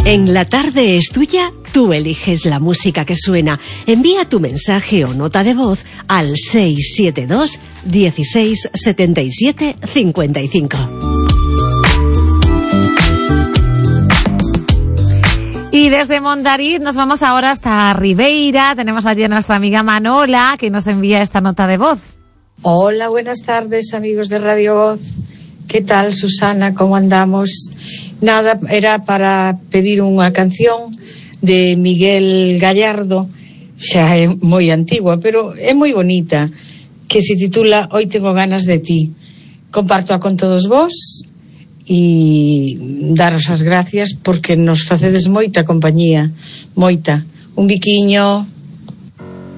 En La Tarde es Tuya, tú eliges la música que suena. Envía tu mensaje o nota de voz al 672 16 77 55. Y desde Mondariz nos vamos ahora hasta Ribeira. Tenemos allí a nuestra amiga Manola, que nos envía esta nota de voz. Hola, buenas tardes, amigos de Radio Voz. ¿Qué tal, Susana? ¿Cómo andamos? Nada, era para pedir unha canción de Miguel Gallardo, xa é moi antigua, pero é moi bonita, que se titula Hoy tengo ganas de ti. Compartoa con todos vos e daros as gracias porque nos facedes moita compañía, moita. Un biquiño.